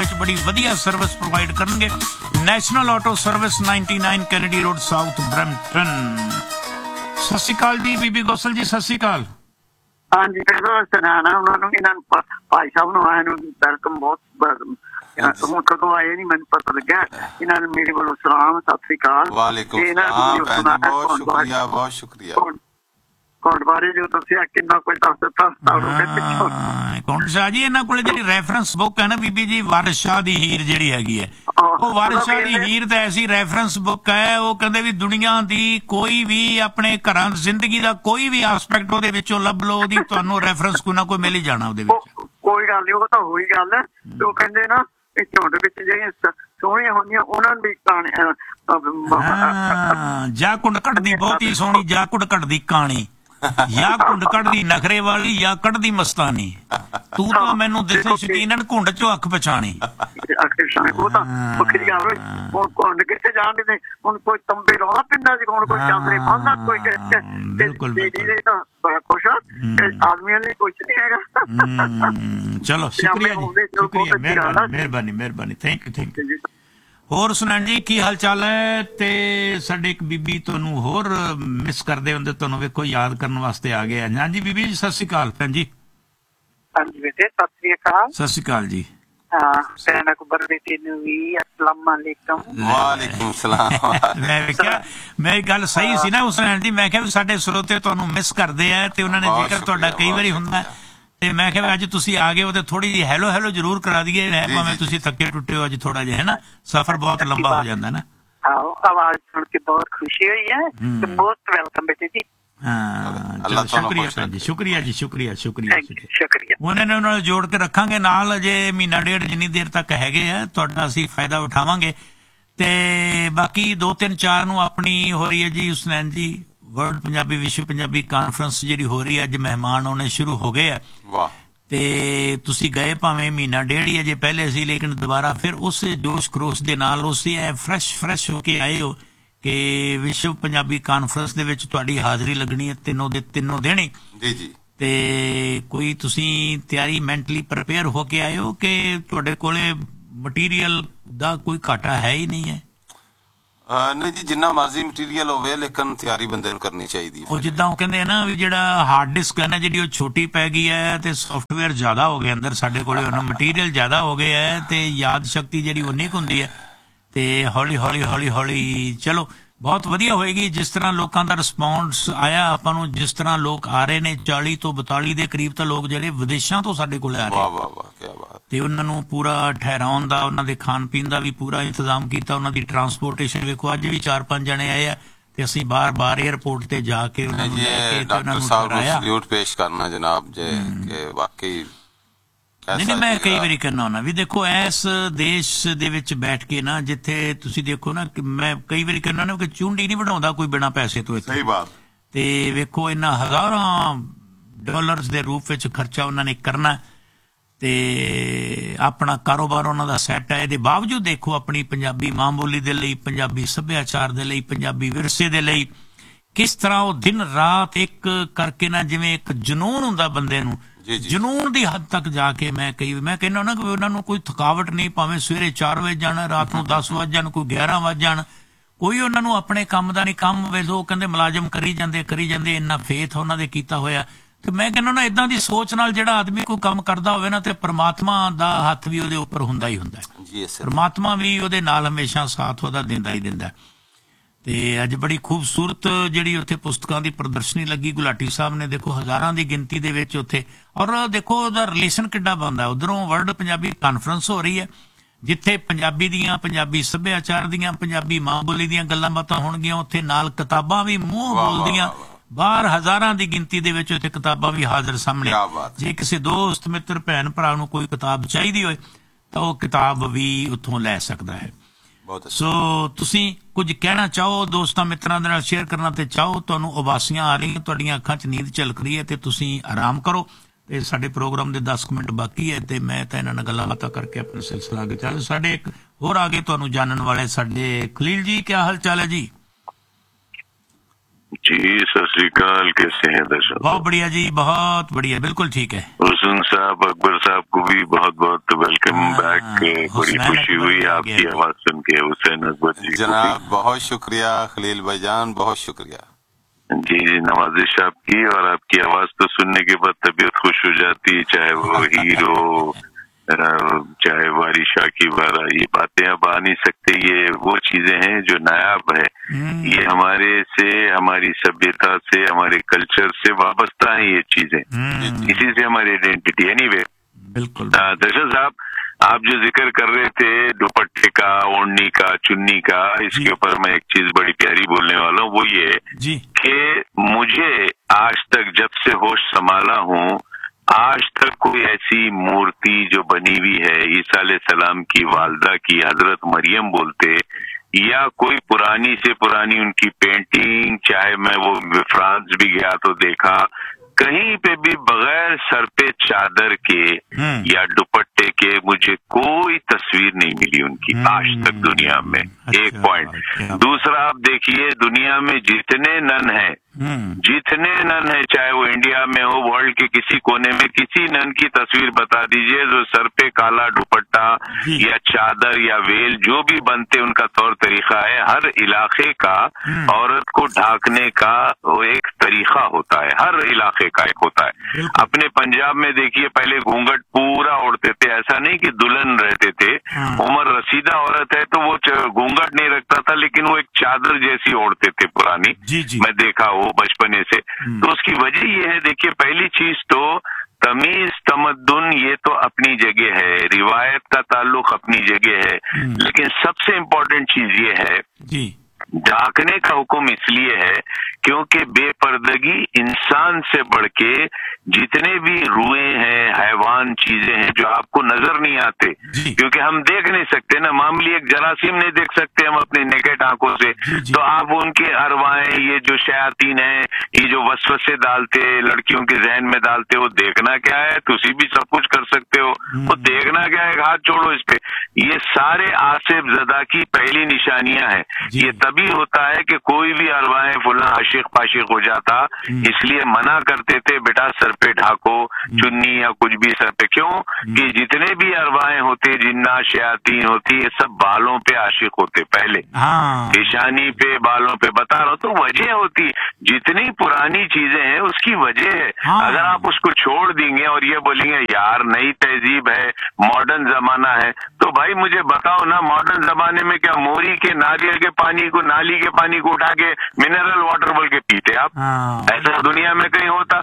ਵਿੱਚ ਬੜੀ ਵਧੀਆ ਸਰਵਿਸ ਪ੍ਰੋਵਾਈਡ ਕਰਨਗੇ। National auto service 99 Kennedy road south Brampton. ਸਤਿ ਸ਼੍ਰੀ ਅਕਾਲ ਜੀ ਬੀਬੀ ਗੋਸਲ ਜੀ, ਸਤਿ ਸ਼੍ਰੀ ਅਕਾਲ। ਹਾਂਜੀ ਉਹਨਾਂ ਨੂੰ ਇਹਨਾਂ ਨੂੰ ਭਾਈ ਸਾਹਿਬ ਨੂੰ ਆਇਆ ਨੂੰ ਵੈਲਕਮ ਬਹੁਤ ਹੁਣ ਕਦੋਂ ਆਏ ਨਹੀਂ ਮੈਨੂੰ ਪਤਾ ਲੱਗਿਆ। ਇਹਨਾਂ ਨੂੰ ਮੇਰੇ ਵੱਲੋਂ ਸਲਾਮ, ਸਤਿ ਸ਼੍ਰੀ ਅਕਾਲ। ਬਹੁਤ ਸ਼ੁਕਰੀਆ। ਕੋਟ ਬਾਰੇ ਜੋ ਦੱਸਿਆ ਕਿੰਨਾ ਕੁਝ ਦੱਸ ਦਿੱਤਾ। ਕੋਟ ਸ਼ਾਹ ਜੀ ਇਹਨਾਂ ਕੋਲ ਜਿਹੜੀ ਰੈਫਰੈਂਸ ਬੁੱਕ ਹੈ ਨਾ ਬੀਬੀ ਜੀ, ਵਾਰਿਸ ਸ਼ਾਹ ਦੀ ਹੀਰ ਜਿਹੜੀ ਹੈਗੀ ਹੈ, ਉਹ ਵਾਰਿਸ ਸ਼ਾਹ ਦੀ ਹੀਰ ਤਾਂ ਐਸੀ ਰੈਫਰੈਂਸ ਬੁੱਕ ਹੈ। ਉਹ ਕਹਿੰਦੇ ਵੀ ਦੁਨੀਆ ਦੀ ਕੋਈ ਵੀ ਆਪਣੇ ਘਰਾਂ ਜ਼ਿੰਦਗੀ ਦਾ ਕੋਈ ਵੀ ਆਸਪੈਕਟ ਉਹਦੇ ਵਿੱਚੋਂ ਲੱਭ ਲਓ, ਉਹਦੀ ਤੁਹਾਨੂੰ ਰੈਫਰੈਂਸ ਕੋਈ ਨਾ ਕੋਈ ਮਿਲ ਹੀ ਜਾਣਾ ਉਹਦੇ ਵਿੱਚ। ਕੋਈ ਗੱਲ ਨਹੀਂ, ਉਹ ਤਾਂ ਹੋਈ ਗੱਲ ਹੈ। ਉਹ ਕਹਿੰਦੇ ਨਾ ਝੁੰਡ ਵਿੱਚ ਜਿਹੜੀਆਂ ਸੋਹਣੀਆਂ ਹੁੰਦੀਆਂ ਉਹਨਾਂ ਦੀ ਜਾਂ ਕੁੰਡ ਕੱਢਦੀ ਬਹੁਤੀ ਸੋਹਣੀ, ਜਾਂ ਕੁੰਡ ਕੱਢਦੀ ਕਾਣੀ, ਜਾਂ ਕੁੰਡ ਕੱਢਦੀ ਨਖਰੇ ਵਾਲੀ, ਜਾਂ ਕੱਢਦੀ ਮਸਤਾਨੀ, ਤੂੰ ਤਾਂ ਮੈਨੂੰ ਦਿਸੇ ਸ਼ਕੀਨਨ ਘੁੰਡ ਚੋਂ ਅੱਖ ਪਛਾਣੀ। ਉਹ ਤਾਂ ਵੱਖਰੀ ਗੱਲ ਹੋਈ। ਹੁਣ ਘੁੰਡ ਕਿੱਥੇ ਜਾਣਦੇ ਨੇ, ਹੁਣ ਕੋਈ ਤੰਬੇ ਲਾਉਣਾ ਪਿੰਡਾਂ ਚ, ਹੁਣ ਕੋਈ ਚਾਦਰੇ ਪਾਉਂਦਾ, ਕੋਈ ਤਾਂ ਬੜਾ ਖੁਸ਼ ਆ। ਆਦਮੀਆਂ ਲਈ ਕੁਛ ਨਹੀਂ ਹੈਗਾ। ਚਲੋ ਸ਼ੁਕਰੀਆ ਜੀ, ਸ਼ੁਕਰੀਆ, ਮਿਹਰਬਾਨੀ ਮਿਹਰਬਾਨੀ, ਥੈਂਕ ਯੂ। ਹੋਰ ਸੁਣਾਣ ਜੀ, ਕੀ ਹਾਲ ਚਾਲ ਹੈ? ਤੇ ਸਾਡੇ ਇੱਕ ਬੀਬੀ ਤੁਹਾਨੂੰ ਹੋਰ ਮਿਸ ਕਰਦੇ ਹੁੰਦੇ, ਤੁਹਾਨੂੰ ਵੇਖੋ ਯਾਦ ਕਰਨ ਵਾਸਤੇ ਆ ਗਏ। ਹਾਂਜੀ ਬੀਬੀ ਜੀ, ਸਤਿ ਸ਼੍ਰੀ ਅਕਾਲ ਭੈਣ ਜੀ। ਹਾਂਜੀ ਬੇਟੇ, ਸਤਿ ਸ਼੍ਰੀ ਅਕਾਲ। ਸਤਿ ਸ਼੍ਰੀ ਅਕਾਲ ਜੀ। ਭੈਣ ਅਕਬਰ ਬੇਟੇ ਨੂੰ ਵੀ ਅਸਲਾਮੁਅਲੈਕੁਮ। ਵਾਲੇਕੁਮ ਸਲਾਮ। ਮੈਂ ਵੇਖਿਆ ਮੇਰੀ ਗੱਲ ਸਹੀ ਸੀ ਨਾ ਉਸ ਨੇ ਜੀ, ਮੈਂ ਕਿਹਾ ਵੀ ਸਾਡੇ ਸਰੋਤੇ ਤੁਹਾਨੂੰ ਮਿਸ ਕਰਦੇ ਆ ਤੇ ਉਹਨਾਂ ਨੇ ਜ਼ਿਕਰ ਤੁਹਾਡਾ ਕਈ ਵਾਰੀ ਹੁੰਦਾ, ਤੇ ਮੈਂ ਕਿਹਾ ਅੱਜ ਤੁਸੀਂ ਆ ਗਏ ਹੋ ਤੇ ਥੋੜੀ ਜਿਹੀ ਹੈਲੋ ਹੈਲੋ ਜ਼ਰੂਰ ਕਰਾ ਦਈਏ, ਭਾਵੇਂ ਤੁਸੀਂ ਥੱਕੇ ਟੁੱਟੇ ਹੋ ਅੱਜ ਥੋੜਾ ਜਿਹਾ, ਹੈ ਨਾ, ਸਫ਼ਰ ਬਹੁਤ ਲੰਬਾ ਹੋ ਜਾਂਦਾ ਨਾ। ਆਵਾਜ਼ ਸੁਣ ਕੇ ਬਹੁਤ ਖੁਸ਼ੀ ਹੋਈ ਹੈ ਤੇ ਬਹੁਤ ਵੈਲਕਮ ਬੇਟੇ ਜੀ। ਸ਼ੁਕਰੀਆ ਭੈਣ ਜੀ, ਸ਼ੁਕਰੀਆ ਜੀ, ਸ਼ੁਕਰੀਆ ਸ਼ੁਕਰੀਆ ਸ਼ੁਕਰੀਆ। ਉਹਨਾਂ ਨਾਲ ਜੋੜ ਕੇ ਰੱਖਾਂਗੇ ਨਾਲ, ਅਜੇ ਮਹੀਨਾ ਡੇਢ ਜਿੰਨੀ ਦੇਰ ਤੱਕ ਹੈਗੇ ਆ ਤੁਹਾਡਾ ਅਸੀਂ ਫਾਇਦਾ ਉਠਾਵਾਂਗੇ। ਤੇ ਬਾਕੀ 2 3 4 ਨੂੰ ਆਪਣੀ ਹੋ ਰਹੀ ਹੈ ਜੀ ਹੁਸਨੈਨ ਜੀ ਵਰਲਡ ਪੰਜਾਬੀ ਵਿਸ਼ਵ ਪੰਜਾਬੀ ਕਾਨਫਰੰਸ ਜਿਹੜੀ ਹੋ ਰਹੀ ਹੈ, ਅੱਜ ਮਹਿਮਾਨ ਆਉਣੇ ਸ਼ੁਰੂ ਹੋ ਗਏ ਆ। ਤੇ ਤੁਸੀਂ ਗਏ ਭਾਵੇਂ ਮਹੀਨਾ ਡੇਢ ਹੀ ਅਜੇ ਪਹਿਲੇ ਸੀ, ਲੇਕਿਨ ਦੁਬਾਰਾ ਫਿਰ ਉਸੇ ਜੋਸ਼ ਖਰੋਸ਼ ਦੇ ਨਾਲ ਉਸੇ ਫਰੈਸ਼ ਹੋ ਕੇ ਆਏ ਹੋ ਕਿ ਵਿਸ਼ਵ ਪੰਜਾਬੀ ਕਾਨਫਰੰਸ ਦੇ ਵਿੱਚ ਤੁਹਾਡੀ ਹਾਜ਼ਰੀ ਲੱਗਣੀ ਹੈ ਤਿੰਨੋਂ ਦਿਨ ਹੀ ਜੀ। ਤੇ ਕੋਈ ਤੁਸੀਂ ਤਿਆਰੀ ਮੈਂਟਲੀ ਪ੍ਰਪੇਅਰ ਹੋ ਕੇ ਆਏ ਹੋ ਕਿ ਤੁਹਾਡੇ ਕੋਲੇ ਮਟੀਰੀਅਲ ਦਾ ਕੋਈ ਘਾਟਾ ਹੈ ਹੀ ਨਹੀਂ ਹੈ? ਨਹੀਂ ਜੀ, ਜਿੰਨਾ ਮਰਜ਼ੀ ਮਟੀਰੀਅਲ ਹੋਵੇ ਲੇਕਿਨ ਤਿਆਰੀ ਬੰਦੇ ਨੂੰ ਕਰਨੀ ਚਾਹੀਦੀ ਹੈ। ਉਹ ਜਿੱਦਾਂ ਉਹ ਕਹਿੰਦੇ ਆ ਨਾ ਵੀ ਜਿਹੜਾ ਹਾਰਡ ਡਿਸਕ ਹੈ ਨਾ ਜਿਹੜੀ ਉਹ ਛੋਟੀ ਪੈ ਗਈ ਹੈ ਤੇ ਸੌਫਟਵੇਅਰ ਜ਼ਿਆਦਾ ਹੋ ਗਏ ਅੰਦਰ, ਸਾਡੇ ਕੋਲੇ ਉਹਨਾਂ ਮਟੀਰੀਅਲ ਜ਼ਿਆਦਾ ਹੋ ਗਏ ਹੈ ਤੇ ਯਾਦ ਸ਼ਕਤੀ ਜਿਹੜੀ ਉਨੀ ਕੁ ਹੁੰਦੀ ਹੈ। ਤੇ ਹੌਲੀ ਚਲੋ ਬਹੁਤ ਵਧੀਆ ਹੋਏਗੀ। ਜਿਸ ਤਰ੍ਹਾਂ ਲੋਕਾਂ ਦਾ ਰਿਸਪੌਂਸ ਆਇਆ ਆਪਾਂ ਨੂੰ, ਜਿਸ ਤਰ੍ਹਾਂ ਲੋਕ ਆ ਰਹੇ ਨੇ 40 ਤੋਂ 42 ਦੇ ਕਰੀਬ ਤਾਂ ਲੋਕ ਜਿਹੜੇ ਵਿਦੇਸ਼ਾਂ ਤੋਂ ਸਾਡੇ ਕੋਲ ਆ ਰਹੇ, ਤੇ ਉਹਨਾਂ ਨੂੰ ਪੂਰਾ ਠਹਿਰਾਉਣ ਦਾ, ਉਹਨਾਂ ਦੇ ਖਾਣ ਪੀਣ ਦਾ ਵੀ ਪੂਰਾ ਇੰਤਜ਼ਾਮ ਕੀਤਾ, ਉਹਨਾਂ ਦੀ ਟਰਾਂਸਪੋਰਟੇਸ਼ਨ ਵੇਖੋ, ਅੱਜ ਵੀ 4-5 ਜਣੇ ਆਏ ਆ ਤੇ ਅਸੀਂ ਬਾਰ-ਬਾਰ 에ਅਰਪੋਰਟ ਤੇ ਜਾ ਕੇ ਉਹਨਾਂ ਨੂੰ ਲੈ ਕੇ ਤੇ ਉਹਨਾਂ ਨੂੰ ਕਰਾਇਆ। ਸਲੂਟ ਪੇਸ਼ ਕਰਨਾ ਜਨਾਬ ਜੇ ਕਿ ਵਾਕਈ ਨਹੀਂ, ਮੈਂ ਕਈ ਵਾਰੀ ਕਰਨਾ ਹੁੰਦਾ ਵੀ ਦੇਖੋ ਇਸ ਦੇਸ਼ ਦੇ ਵਿੱਚ ਬੈਠ ਕੇ ਨਾ, ਜਿੱਥੇ ਤੁਸੀਂ ਦੇਖੋ ਨਾ, ਮੈਂ ਕਈ ਵਾਰੀ ਕਰਨਾ ਨਾ ਕਿ ਚੁੰਡੀ ਨਹੀਂ ਬਣਾਉਂਦਾ ਕੋਈ ਬਿਨਾਂ ਪੈਸੇ ਤੋਂ। ਸਹੀ ਬਾਤ। ਤੇ ਵੇਖੋ ਇਹਨਾਂ ਹਜ਼ਾਰਾਂ ਡਾਲਰਸ ਦੇ ਰੂਪ ਵਿੱਚ ਖਰਚਾ ਉਹਨਾਂ ਨੇ ਕਰਨਾ ਤੇ ਆਪਣਾ ਕਾਰੋਬਾਰ ਉਹਨਾਂ ਦਾ ਸੈੱਟ ਹੈ। ਇਹਦੇ ਬਾਵਜੂਦ ਦੇਖੋ ਆਪਣੀ ਪੰਜਾਬੀ ਮਾਂ ਬੋਲੀ ਦੇ ਲਈ, ਪੰਜਾਬੀ ਸੱਭਿਆਚਾਰ ਦੇ ਲਈ, ਪੰਜਾਬੀ ਵਿਰਸੇ ਦੇ ਲਈ ਕਿਸ ਤਰ੍ਹਾਂ ਉਹ ਦਿਨ ਰਾਤ ਇੱਕ ਕਰਕੇ ਨਾ, ਜਿਵੇਂ ਇੱਕ ਜਨੂੰਨ ਹੁੰਦਾ ਬੰਦੇ ਨੂੰ, ਜਨੂੰਨ ਦੀ ਹੱਦ ਤੱਕ ਜਾ ਕੇ ਮੈਂ ਕਹਿੰਦਾ ਨਾ ਕਿ ਉਹਨਾਂ ਨੂੰ ਕੋਈ ਥਕਾਵਟ ਨਹੀਂ, ਭਾਵੇਂ ਸਵੇਰੇ 4 ਵਜੇ ਜਾਣਾ, ਰਾਤ ਨੂੰ 10 ਵਜੇ ਜਾਣ, ਕੋਈ 11 ਵਜੇ ਜਾਣ, ਕੋਈ ਉਹਨਾਂ ਨੂੰ ਆਪਣੇ ਕੰਮ ਦਾ ਨਹੀਂ। ਕੰਮ ਵੇਲੇ ਉਹ ਕਹਿੰਦੇ ਮੁਲਾਜ਼ਮ ਕਰੀ ਜਾਂਦੇ, ਇੰਨਾ ਫੇਥ ਉਹਨਾਂ ਦੇ ਕੀਤਾ ਹੋਇਆ। ਤੇ ਮੈਂ ਕਹਿੰਦਾ ਨਾ ਏਦਾਂ ਦੀ ਸੋਚ ਨਾਲ ਜਿਹੜਾ ਆਦਮੀ ਕੋਈ ਕੰਮ ਕਰਦਾ ਹੋਵੇ ਨਾ, ਤੇ ਪਰਮਾਤਮਾ ਦਾ ਹੱਥ ਵੀ ਉਹਦੇ ਉੱਪਰ ਹੁੰਦਾ ਹੀ ਹੁੰਦਾ ਹੈ। ਪਰਮਾਤਮਾ ਵੀ ਉਹਦੇ ਨਾਲ ਹਮੇਸ਼ਾ ਸਾਥ ਉਹਦਾ ਦਿੰਦਾ ਹੀ ਦਿੰਦਾ। ਤੇ ਅੱਜ ਬੜੀ ਖੂਬਸੂਰਤ ਜਿਹੜੀ ਉੱਥੇ ਪੁਸਤਕਾਂ ਦੀ ਪ੍ਰਦਰਸ਼ਨੀ ਲੱਗੀ, ਗੁਲਾਟੀ ਸਾਹਿਬ ਨੇ ਦੇਖੋ ਹਜ਼ਾਰਾਂ ਦੀ ਗਿਣਤੀ ਦੇ ਵਿੱਚ ਉੱਥੇ, ਔਰ ਦੇਖੋ ਉਹਦਾ ਰਿਲੇਸ਼ਨ ਕਿੱਡਾ ਬਣਦਾ। ਉਧਰੋਂ ਵਰਲਡ ਪੰਜਾਬੀ ਕਾਨਫਰੰਸ ਹੋ ਰਹੀ ਹੈ ਜਿੱਥੇ ਪੰਜਾਬੀ ਦੀਆਂ, ਪੰਜਾਬੀ ਸੱਭਿਆਚਾਰ ਦੀਆਂ, ਪੰਜਾਬੀ ਮਾਂ ਬੋਲੀ ਦੀਆਂ ਗੱਲਾਂ ਬਾਤਾਂ ਹੋਣਗੀਆਂ। ਉੱਥੇ ਨਾਲ ਕਿਤਾਬਾਂ ਵੀ ਮੂੰਹ ਬੋਲਦੀਆਂ, ਬਾਹਰ ਹਜ਼ਾਰਾਂ ਦੀ ਗਿਣਤੀ ਦੇ ਵਿੱਚ ਉੱਥੇ ਕਿਤਾਬਾਂ ਵੀ ਹਾਜ਼ਰ ਸਾਹਮਣੇ। ਜੇ ਕਿਸੇ ਦੋਸਤ ਮਿੱਤਰ ਭੈਣ ਭਰਾ ਨੂੰ ਕੋਈ ਕਿਤਾਬ ਚਾਹੀਦੀ ਹੋਏ ਤਾਂ ਉਹ ਕਿਤਾਬ ਵੀ ਉੱਥੋਂ ਲੈ ਸਕਦਾ ਹੈ। ਸੋ ਤੁਸੀਂ ਕੁਝ ਕਹਿਣਾ ਚਾਹੋ, ਦੋਸਤਾਂ ਮਿੱਤਰਾਂ ਦੇ ਨਾਲ ਸ਼ੇਅਰ ਕਰਨਾ ਤੇ ਚਾਹੋ, ਤੁਹਾਨੂੰ ਉਬਾਸੀਆਂ ਆ ਰਹੀਆਂ, ਤੁਹਾਡੀਆਂ ਅੱਖਾਂ 'ਚ ਨੀਂਦ ਝਲਕ ਰਹੀ ਹੈ ਤੇ ਤੁਸੀਂ ਆਰਾਮ ਕਰੋ। ਤੇ ਸਾਡੇ ਪ੍ਰੋਗਰਾਮ ਦੇ 10 ਮਿੰਟ ਬਾਕੀ ਹੈ ਤੇ ਮੈਂ ਤਾਂ ਇਹਨਾਂ ਨਾਲ ਗੱਲਾਂ ਬਾਤਾਂ ਕਰਕੇ ਆਪਣਾ ਸਿਲਸਿਲਾ ਅੱਗੇ ਚੱਲ। ਸਾਡੇ ਇੱਕ ਹੋਰ ਆਗੇ ਤੁਹਾਨੂੰ ਜਾਣਨ ਵਾਲੇ ਸਾਡੇ ਖਲੀਲ ਜੀ, ਕੀ ਹਾਲ ਚਾਲ ਹੈ ਜੀ? जी सत श्री अकाल, कैसे हैं दर्शक? बहुत बढ़िया जी, बहुत बढ़िया, बिल्कुल ठीक है। हुसैन साहब, अकबर साहब को भी बहुत बहुत वेलकम बैक। बड़ी खुशी हुई आपकी आवाज सुन के। हुसैन अकबर जी जनाब बहुत शुक्रिया, खलील भाईजान बहुत शुक्रिया। जी जी, नवाजिश आपकी, और आपकी आवाज तो सुनने के बाद तबीयत खुश हो जाती, चाहे वो हीरो चाहे वारिशा की वारा, ये बातें अब आ नहीं सकते। ये वो चीजें हैं जो नायाब है, ये हमारे से, हमारी सभ्यता से, हमारे कल्चर से वाबस्ता है ये चीजें, इसी से हमारी आइडेंटिटी। एनीवे, बिल्कुल दर्शक साहब, आप जो जिक्र कर रहे थे दुपट्टे का, ओढ़नी का, चुन्नी का, इसके ऊपर मैं एक चीज बड़ी प्यारी बोलने वाला हूँ। वो ये कि मुझे आज तक, जब से होश संभाला हूँ, आज तक कोई ऐसी मूर्ति जो बनी हुई है ईसा अलैहिस्सलाम की वालदा की, हजरत मरियम बोलते, या कोई पुरानी से पुरानी उनकी पेंटिंग, चाहे मैं वो फ्रांस भी गया तो देखा, कहीं पे भी बगैर सर पे चादर के या दुपट्टे के मुझे कोई तस्वीर नहीं मिली उनकी आज तक दुनिया में। एक पॉइंट। दूसरा, आप देखिए दुनिया में जितने नन हैं, चाहे वो इंडिया में हो, वर्ल्ड के किसी कोने में किसी नन की तस्वीर बता दीजिए जो सर पे काला दुपट्टा या चादर या वेल जो भी बनते उनका तौर तरीका है। हर इलाके का औरत को ढाकने का वो एक तरीका होता है, हर इलाके का एक होता है। अपने पंजाब में देखिए पहले घूंघट पूरा ओढ़ते थे, ऐसा नहीं कि दुल्हन रहते थे। उम्र रसीदा औरत है तो वो घूंघट नहीं रखता था, लेकिन वो एक चादर जैसी ओढ़ते थे पुरानी। मैं देखा वो बचपने से। तो उसकी वजह ये है, देखिए पहली चीज तो तमीज तमद्दुन ये तो अपनी जगह है, रिवायत का ताल्लुक अपनी जगह है, लेकिन सबसे इम्पोर्टेंट चीज ये है ढाकने का हुक्म इसलिए है क्योंकि बेपर्दगी इंसान से बढ़ के जितने भी रुएं हैं, हैवान चीजें हैं जो आपको नजर नहीं आते, क्योंकि हम देख नहीं सकते ना, मामूली एक जरासीम नहीं देख सकते हम अपनी नेकेट आंखों से। तो आप उनके अरवाएं, ये जो शयातीन है, ये जो वसवसे डालते लड़कियों के जहन में डालते, वो देखना क्या है, तुसी भी सब कुछ कर सकते हो, वो देखना क्या है, हाथ छोड़ो इस पे। ये सारे आसिफ ज़दा की पहली निशानियां हैं। ये तभी होता है कि कोई भी अरवाएं फुला आशिक पाशिक हो जाता, इसलिए मना करते थे बेटा सर पे ढाको चुन्नी या कुछ भी सर पे। क्यों कि जितने भी अरवाएं होते, जिन्ना शयातीन होती, ये सब बालों पे आशिक होते पहले, पेशानी पे, बालों पे। बता रहा हूं तो वजह होती, जितनी पुरानी चीजें हैं उसकी वजह है। अगर आप उसको छोड़ देंगे और ये बोलेंगे यार नई तहजीब है, मॉडर्न जमाना है, तो भाई मुझे बताओ ना, मॉडर्न जमाने में क्या मोरी के नारियल के पानी को, नाली के पानी को उठा के मिनरल वाटर बोल के पीते आप? ऐसा दुनिया में कहीं होता?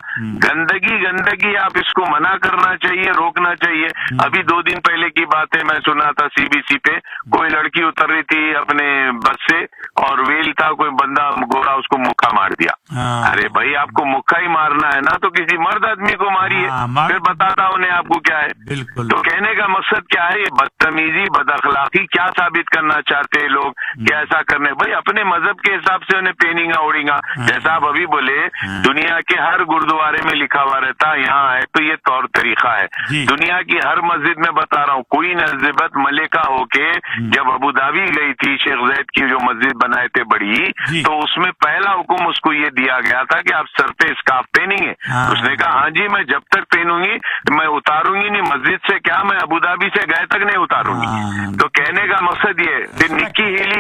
गंदगी आप इसको मना करना चाहिए, रोकना चाहिए। अभी 2 दिन पहले की बात है, मैं सुना था सीबीसी पे कोई लड़की उतर रही थी अपने बस से और वेल था, कोई बंदा गोरा उसको मुक्का मार दिया। अरे भाई आपको मुक्का ही मारना है ना तो किसी मर्द आदमी को मारिए, फिर बताता उन्हें आपको क्या है। तो कहने का मकसद क्या है, ये बदतमीजी बदअखलाकी क्या साबित करना चाहते हैं लोग, क्या ऐसा करने? भाई अपने मजहब के हिसाब से उन्हें पहनेगा ओढ़ेगा। जैसा आप अभी बोले दुनिया के हर गुरुद्वारे में लिखा हुआ रहता, यहाँ है तो ये तौर तरीका है। दुनिया की हर मस्जिद में बता रहा हूँ, क्वीन एलिजाबेथ मलिका होके जब अबू धाबी गई थी, शेख ज़ैद की जो मस्जिद बनाए थे बड़ी, तो उसमें पहला हुक्म उसको ये दिया गया था कि आप सर पे स्कार्फ पहनेंगे। उसने कहा हाँ जी, मैं जब तक पहनूंगी मैं उतारूंगी नहीं, मस्जिद से क्या मैं अबू धाबी से गए तक नहीं उतारूंगी। तो कहने का मकसद ये, फिर निक्की हिली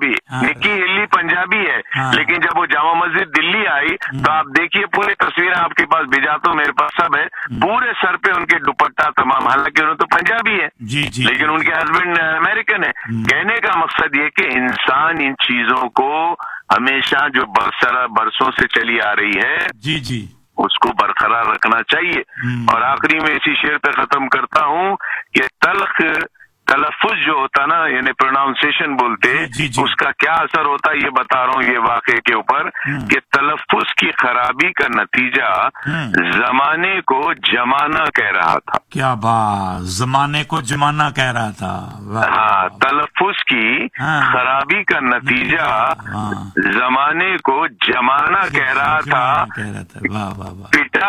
पंजाबी है, लेकिन जब वो जामा मस्जिद दिल्ली आई तो आप देखिए पूरी तस्वीरें आपके पास भिजाता हूं, मेरे पास सब है, पूरे सर पे उनके दुपट्टा तमाम, हालांकि उन्होंने तो पंजाबी है लेकिन उनके हस्बैंड अमेरिकन है। कहने का मकसद ये कि इंसान इन चीजों को हमेशा जो बरसों से चली आ रही है उसको बरकरार रखना चाहिए। और आखिरी में इसी शेर पे खत्म करता हूँ कि तलफ्फुज जो होता ना, यानी प्रोनाउंसिएशन बोलते, उसका क्या असर होता है ये बता रहा हूँ ये वाक़े के ऊपर, कि तलफ्फुज की खराबी का नतीजा जमाने को जमाना कह रहा था। क्या बात, जमाने को जमाना कह रहा था। हाँ, तलफ्फुज की खराबी का नतीजा जमाने को जमाना कह रहा था। वाह वाह वाह।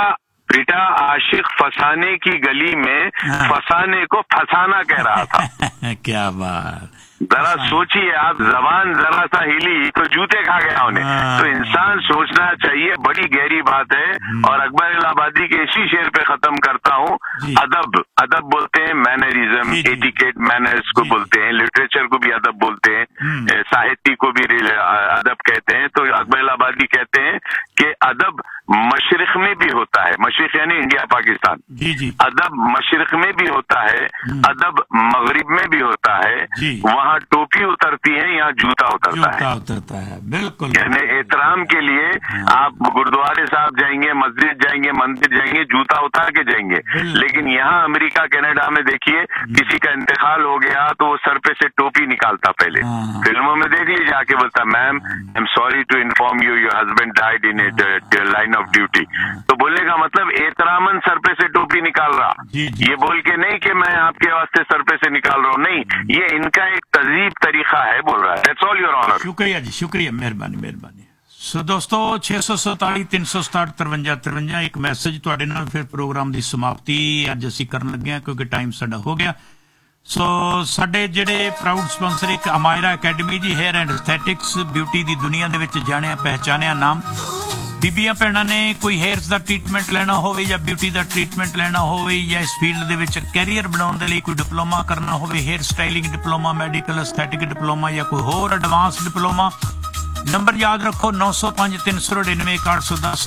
बेटा आशिक फसाने की गली में फसाने को फसाना कह रहा था। क्या बात, जरा सोचिए आप, जबान जरा सा हिली तो जूते खा गया उन्हें। तो इंसान सोचना चाहिए, बड़ी गहरी बात है। और अकबर इलाहाबादी के इसी शेर पे खत्म करता हूँ। अदब, अदब बोलते हैं, मैनरिज्म, एटिकेट, मैनर्स को बोलते हैं, लिटरेचर को भी अदब बोलते हैं, साहित्य को भी अदब कहते हैं। तो अकबर इलाहाबादी कहते हैं कि अदब मशरिक में भी होता है, मशरिक यानी इंडिया पाकिस्तान, अदब मशरिक में भी होता है, अदब मगरिब में भी होता है। वहाँ टोपी उतरती है, यहाँ जूता उतरता है। बिल्कुल, यानी एहतराम के लिए आप गुरुद्वारे साहब जाएंगे, मस्जिद जाएंगे, मंदिर जाएंगे, जूता उतार के जाएंगे। लेकिन यहाँ अमेरिका कनाडा में देखिए, किसी का इंतकाल हो गया तो वो सर पे से टोपी निकालता। पहले फिल्मों में देख लीजिए, आके बोलता ma'am I am sorry to inform you your husband died in line of duty. तो बोलने का मतलब एहतरामन सर पे से टोपी निकाल रहा, ये बोल के नहीं कि मैं आपके वास्ते सर पे से निकाल रहा हूँ, नहीं, ये इनका एक तहजीब तरीका है, बोल रहा है। That's all your honour. शुक्रिया जी, शुक्रिया, मेहरबानी, मेहरबानी। सो दोस्तों 647 367 53 53 एक मैसेज ਤੁਹਾਡੇ ਨਾਲ ਫਿਰ ਪ੍ਰੋਗਰਾਮ ਦੀ ਸਮਾਪਤੀ ਅੱਜ ਅਸੀਂ ਕਰਨ ਲੱਗੇ ਹਾਂ ਕਿਉਂਕਿ ਟਾਈਮ ਸਾਡਾ ਹੋ ਗਿਆ। ਸੋ ਸਾਡੇ ਜਿਹੜੇ ਪ੍ਰਾਊਡ ਸਪਾਂਸਰ ਇੱਕ ਅਮਾਇਰਾ ਅਕੈਡਮੀ ਜੀ, हेयर एंड एस्थेटिक्स, ਬਿਊਟੀ ਦੀ ਦੁਨੀਆ ਦੇ ਵਿੱਚ ਜਾਣਿਆ ਪਹਿਚਾਨਿਆ ਨਾਮ। ਬੀਬੀਆਂ ਭੈਣਾਂ ਨੇ ਕੋਈ ਹੇਅਰਸ ਦਾ ਟ੍ਰੀਟਮੈਂਟ ਲੈਣਾ ਹੋਵੇ ਜਾਂ ਬਿਊਟੀ ਦਾ ਟ੍ਰੀਟਮੈਂਟ ਲੈਣਾ ਹੋਵੇ ਜਾਂ ਇਸ ਫੀਲਡ ਦੇ ਵਿੱਚ ਕੈਰੀਅਰ ਬਣਾਉਣ ਦੇ ਲਈ ਕੋਈ ਡਿਪਲੋਮਾ ਕਰਨਾ ਹੋਵੇ, hair styling diploma, medical aesthetic diploma ਜਾਂ ਕੋਈ ਹੋਰ ਐਡਵਾਂਸ ਡਿਪਲੋਮਾ, नंबर याद रखो 905 399 810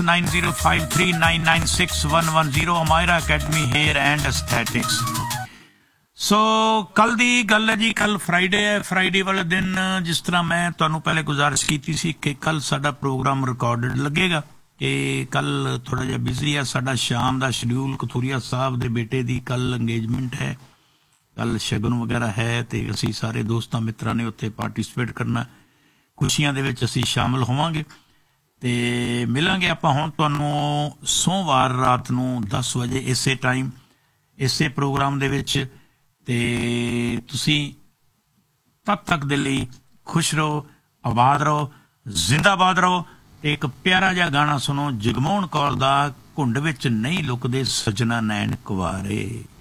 9053996110 Amayra academy hair and aesthetics. सो कल दी गल है जी, कल फ्राइडे है। फ्राइडे वाले दिन जिस तरह मैं तुहानू पहले गुजारिश की सी कि कल साडा प्रोग्राम रिकॉर्डेड लगेगा कि कल थोड़ा जिहा बिजी है साडा शाम का शेड्यूल। कथूरिया साहब दे बेटे दी कल अंगेजमेंट है, कल शगन वगैरह है, तो असी सारे दोस्तां मित्रां ने उत्थे पार्टिसिपेट करना, खुशियां दे विच असीं शामिल होवांगे। ते मिलांगे आपां हुण तुहानूं सोमवार रात नूं 10 वजे इसे टाइम इसे प्रोग्राम दे विच। ते तुसीं तद तक दे लई खुश रहो, आबाद रहो, जिंदाबाद रहो। एक प्यारा जिहा गाना सुनो जगमोहन कौर दा, घुंड विच नहीं लुकदे सजना नैन कुवारे।